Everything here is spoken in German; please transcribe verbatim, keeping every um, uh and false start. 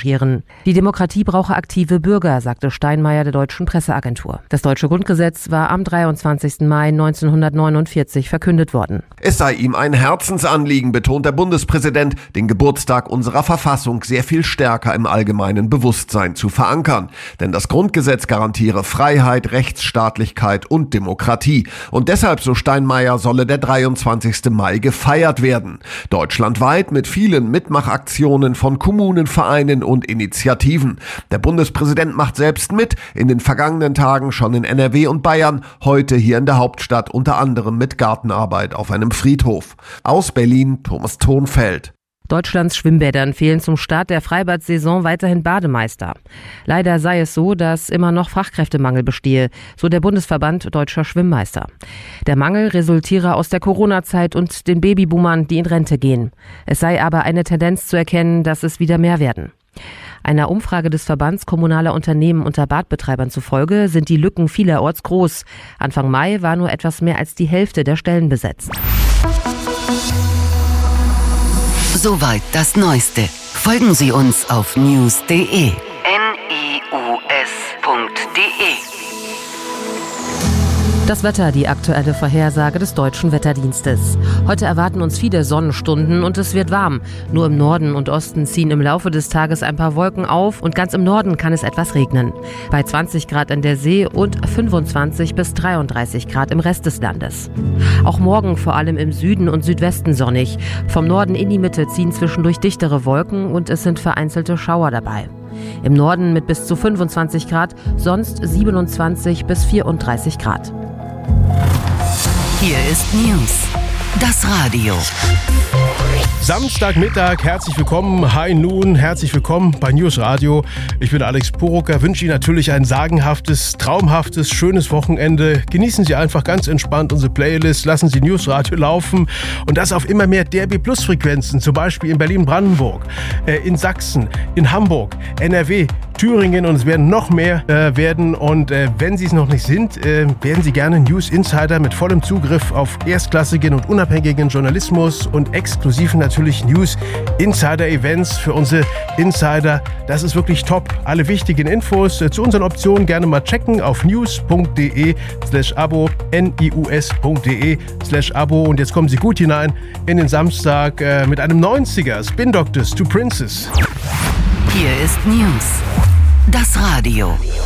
marschieren. Die Demokratie brauche aktive Bürger, sagte Steinmeier der Deutschen Presseagentur. Das deutsche Grundgesetz war am dreiundzwanzigsten Mai neunzehnhundertneunundvierzig verkündet worden. Es sei ihm ein Herzensanliegen, betont der Bundespräsident, den Geburtstag unserer Verfassung sehr viel stärker im allgemeinen Bewusstsein zu verankern. Denn das Grundgesetz garantiere Freiheit, Rechtsstaatlichkeit und Demokratie. Und deshalb, so Steinmeier, solle der dreiundzwanzigste Mai gefeiert werden. Deutschlandweit mit vielen Mitmachaktionen von Kommunen, Vereinen und Initiativen. Der Bundespräsident macht selbst mit, in den vergangenen Tagen schon in N R W und Bayern, heute hier in der Hauptstadt unter anderem mit Gartenarbeit auf einem Friedhof. Aus Berlin, Thomas Thonfeld. Deutschlands Schwimmbädern fehlen zum Start der Freibad-Saison weiterhin Bademeister. Leider sei es so, dass immer noch Fachkräftemangel bestehe, so der Bundesverband Deutscher Schwimmmeister. Der Mangel resultiere aus der Corona-Zeit und den Babyboomern, die in Rente gehen. Es sei aber eine Tendenz zu erkennen, dass es wieder mehr werden. Einer Umfrage des Verbands kommunaler Unternehmen unter Badbetreibern zufolge sind die Lücken vielerorts groß. Anfang Mai war nur etwas mehr als die Hälfte der Stellen besetzt. Soweit das Neueste. Folgen Sie uns auf news punkt de. N I U S punkt de. Das Wetter, die aktuelle Vorhersage des Deutschen Wetterdienstes. Heute erwarten uns viele Sonnenstunden und es wird warm. Nur im Norden und Osten ziehen im Laufe des Tages ein paar Wolken auf und ganz im Norden kann es etwas regnen. Bei zwanzig Grad an der See und fünfundzwanzig bis dreiunddreißig Grad im Rest des Landes. Auch morgen vor allem im Süden und Südwesten sonnig. Vom Norden in die Mitte ziehen zwischendurch dichtere Wolken und es sind vereinzelte Schauer dabei. Im Norden mit bis zu fünfundzwanzig Grad, sonst siebenundzwanzig bis vierunddreißig Grad. Hier ist News, das Radio. Samstagmittag, herzlich willkommen, High Noon, herzlich willkommen bei News Radio. Ich bin Alex Purucker, wünsche Ihnen natürlich ein sagenhaftes, traumhaftes, schönes Wochenende. Genießen Sie einfach ganz entspannt unsere Playlist, lassen Sie News Radio laufen und das auf immer mehr D A B Plus Frequenzen, zum Beispiel in Berlin-Brandenburg, äh, in Sachsen, in Hamburg, N R W, Thüringen und es werden noch mehr äh, werden und äh, wenn Sie es noch nicht sind, äh, werden Sie gerne News Insider mit vollem Zugriff auf erstklassigen und unabhängigen Journalismus und exklusiven natürlich News Insider Events für unsere Insider. Das ist wirklich top. Alle wichtigen Infos äh, zu unseren Optionen gerne mal checken auf news punkt de slash abo, N I U S punkt de slash abo und jetzt kommen Sie gut hinein in den Samstag äh, mit einem neunziger Spin Doctors to Princess. Hier ist News, das Radio.